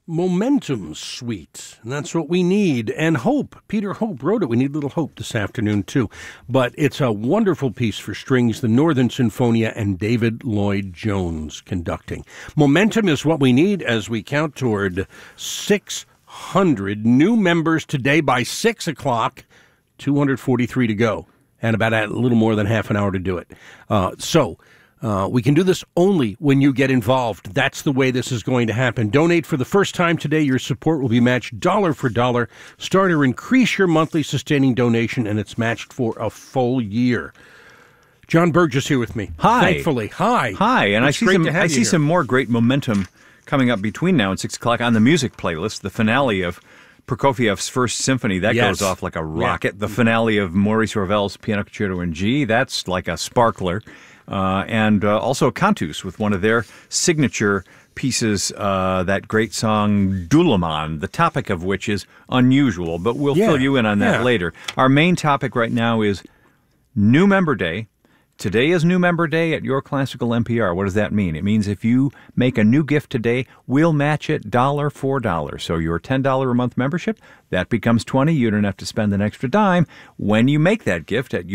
Momentum Suite. And that's what we need. And hope. Peter Hope wrote it. We need a little hope this afternoon, too. But it's a wonderful piece for strings, the Northern Sinfonia and David Lloyd Jones conducting. Momentum is what we need as we count toward 600 new members today by 6 o'clock, 243 to go, and about a little more than half an hour to do it. We can do this only when you get involved. That's the way this is going to happen. Donate for the first time today. Your support will be matched dollar for dollar. Start or increase your monthly sustaining donation, and it's matched for a full year. John Burgess here with me. Hi. Thankfully. Hi. Hi. And I see some more great momentum coming up between now and 6 o'clock on the music playlist. The finale of Prokofiev's First Symphony, that goes off like a rocket. Yeah. The finale of Maurice Ravel's Piano Concerto in G, that's like a sparkler. And also Cantus with one of their signature pieces, that great song Dulaman, the topic of which is unusual, but we'll fill you in on that later. Our main topic right now is New Member Day. Today is New Member Day at Your Classical NPR. What does that mean? It means if you make a new gift today, we'll match it dollar for dollar. So your $10 a month membership, that becomes $20. You don't have to spend an extra dime when you make that gift at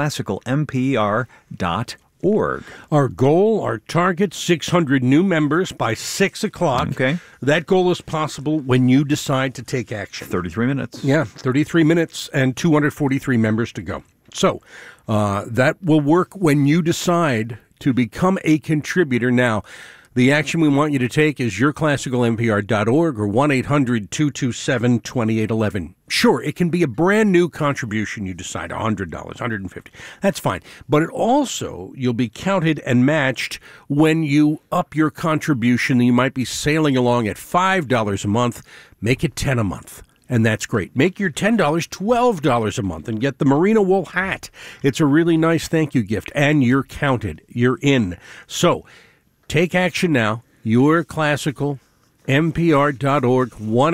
yourclassicalnpr.org. Our goal, our target, 600 new members by 6 o'clock. Okay. That goal is possible when you decide to take action. 33 minutes. Yeah, 33 minutes and 243 members to go. So that will work when you decide to become a contributor. Now, the action we want you to take is yourclassicalnpr.org or 1-800-227-2811. Sure, it can be a brand new contribution. You decide $100, $150. That's fine. But it also, you'll be counted and matched when you up your contribution. You might be sailing along at $5 a month. Make it $10 a month. And that's great. Make your $10 $12 a month and get the merino wool hat. It's a really nice thank you gift, and you're counted. You're in. So take action now. yourclassicalnpr.org,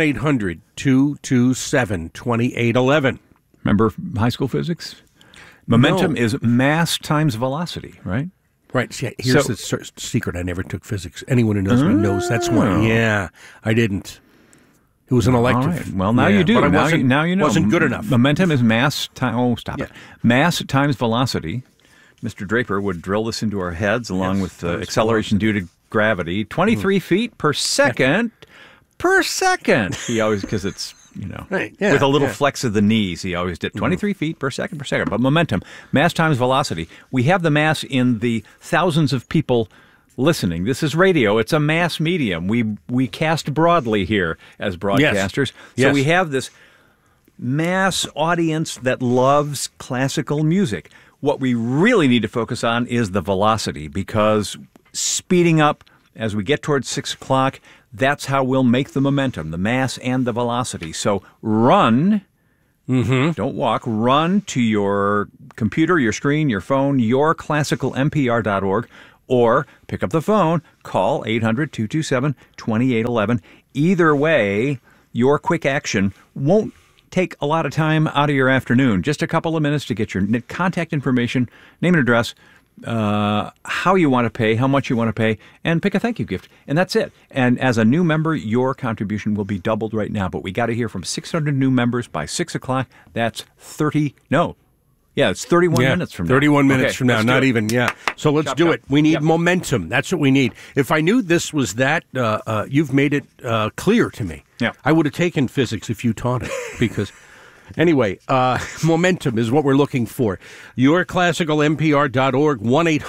1-800-227-2811. Remember high school physics? Momentum is mass times velocity, right? Right. See, here's the secret. I never took physics. Anyone who knows me knows that's why. Yeah, I didn't. It was an elective. All right. Well, now you do. But now you know. Wasn't good enough. Momentum is mass time. Oh, stop it. Mass times velocity. Mr. Draper would drill this into our heads along with acceleration due to gravity. 23 feet per second. Per second. He always, because it's, with a little flex of the knees, he always did 23 feet per second. But momentum, mass times velocity. We have the mass in the thousands of people listening. This is radio. It's a mass medium. We cast broadly here as broadcasters. So we have this mass audience that loves classical music. What we really need to focus on is the velocity, because speeding up as we get towards 6 o'clock, that's how we'll make the momentum, the mass and the velocity. So run, don't walk, run to your computer, your screen, your phone, yourclassicalnpr.org, or pick up the phone, call 800-227-2811. Either way, your quick action won't take a lot of time out of your afternoon. Just a couple of minutes to get your contact information, name and address, how you want to pay, how much you want to pay, and pick a thank you gift. And that's it. And as a new member, your contribution will be doubled right now. But we got to hear from 600 new members by 6 o'clock. That's it's 31 minutes from now. 31 minutes from now, not even, So let's do it. We need momentum. That's what we need. If I knew this was that, you've made it clear to me. Yeah. I would have taken physics if you taught it, because... Anyway, momentum is what we're looking for. yourclassicalnpr.org,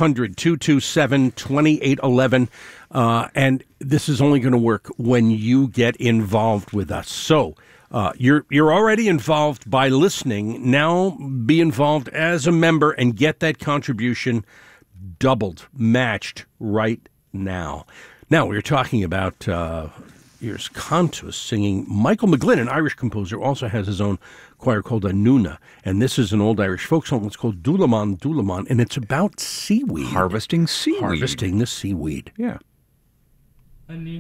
1-800-227-2811. And this is only going to work when you get involved with us. So you're already involved by listening. Now be involved as a member and get that contribution doubled, matched right now. Now, we're talking about... Here's Cantus singing. Michael McGlynn, an Irish composer, also has his own choir called Anuna, and this is an old Irish folk song. It's called Dulaman, Dulaman, and it's about seaweed. Harvesting seaweed. Harvesting the seaweed. Yeah.